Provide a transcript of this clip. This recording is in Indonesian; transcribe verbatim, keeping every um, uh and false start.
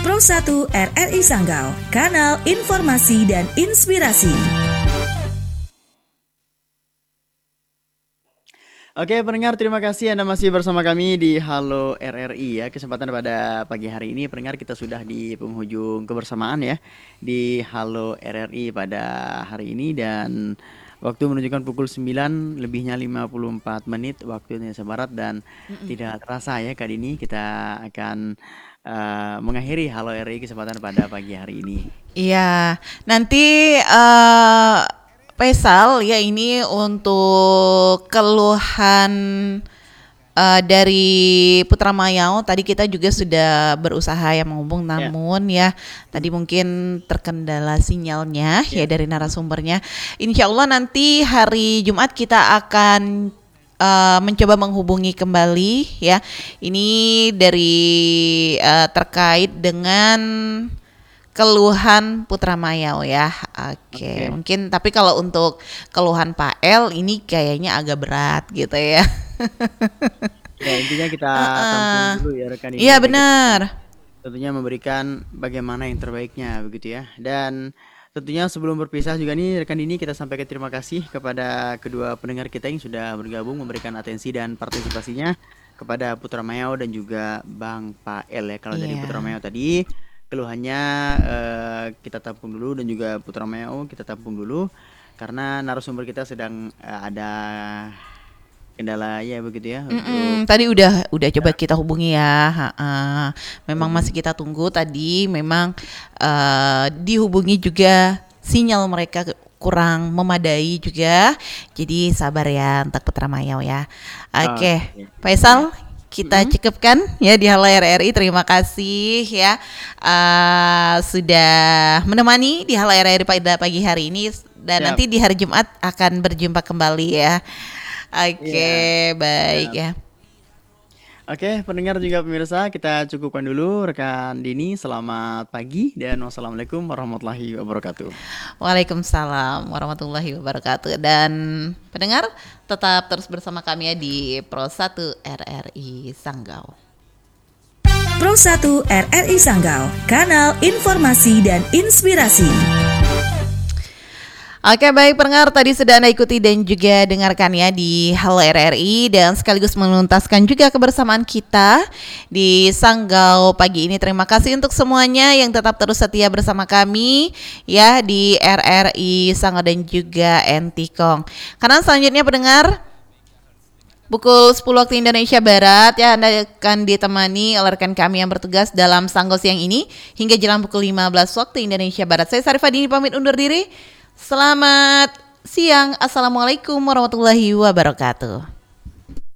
Pro satu R R I Sanggau, kanal informasi dan inspirasi. Oke pendengar, terima kasih Anda masih bersama kami di Halo R R I ya. Kesempatan pada pagi hari ini pendengar, kita sudah di penghujung kebersamaan ya di Halo R R I pada hari ini, dan waktu menunjukkan pukul sembilan lebihnya lima puluh empat menit waktu Indonesia Barat, dan Mm-mm. tidak terasa ya kali ini kita akan uh, mengakhiri Halo R R I kesempatan pada pagi hari ini. Iya, nanti uh, Faisal ya, ini untuk keluhan uh, dari Putra Mayau. Tadi kita juga sudah berusaha ya menghubung, Ya. namun ya tadi mungkin terkendala sinyalnya ya Ya. dari narasumbernya. Insya Allah nanti hari Jumat kita akan uh, mencoba menghubungi kembali ya. Ini dari uh, terkait dengan keluhan Putra Mayau ya. Oke, Oke. mungkin tapi kalau untuk keluhan Pak El ini kayaknya agak berat gitu ya. Ya intinya kita tampung Heeh. dulu ya rekan ini, Iya dan kita benar. tentunya memberikan bagaimana yang terbaiknya begitu ya. Dan tentunya sebelum berpisah juga nih rekan ini, kita sampaikan terima kasih kepada kedua pendengar kita yang sudah bergabung memberikan atensi dan partisipasinya kepada Putra Mayau dan juga Bang Pael ya. Kalau dari Putra Iya. Mayau tadi keluhannya eh, kita tampung dulu, dan juga Putra Mayau kita tampung dulu karena narasumber kita sedang eh, ada kendala ya begitu ya untuk Mm-mm, tadi udah udah coba ya. kita hubungi ya. Ha-ha. Memang masih Hmm. kita tunggu. Tadi memang eh, dihubungi juga sinyal mereka ke- kurang memadai juga. Jadi sabar ya untuk Putra Mayau ya. Oke, Oke. Faisal, kita Mm-mm. cukupkan ya di Halo R R I. Terima kasih ya eh, sudah menemani di Halo R R I pada pagi hari ini, dan Siap. nanti di hari Jumat akan berjumpa kembali ya. Oke, Iya, baik siap. ya. Oke, pendengar juga pemirsa, kita cukupkan dulu rekan Dini. Selamat pagi dan wassalamualaikum warahmatullahi wabarakatuh. Waalaikumsalam warahmatullahi wabarakatuh. Dan pendengar tetap terus bersama kami ya di Pro satu R R I Sanggau. Pro satu R R I Sanggau, kanal informasi dan inspirasi. Oke, baik pendengar, tadi sudah Anda ikuti dan juga dengarkan ya di Halo R R I, dan sekaligus menuntaskan juga kebersamaan kita di Sanggau pagi ini. Terima kasih untuk semuanya yang tetap terus setia bersama kami ya di R R I Sanggau dan juga Entikong. Karena selanjutnya pendengar, pukul sepuluh waktu Indonesia Barat ya, Anda akan ditemani oleh rekan kami yang bertugas dalam Sanggau siang ini hingga jelang pukul lima belas waktu Indonesia Barat. Saya Sarifah Dini pamit undur diri. Selamat siang. Assalamualaikum warahmatullahi wabarakatuh.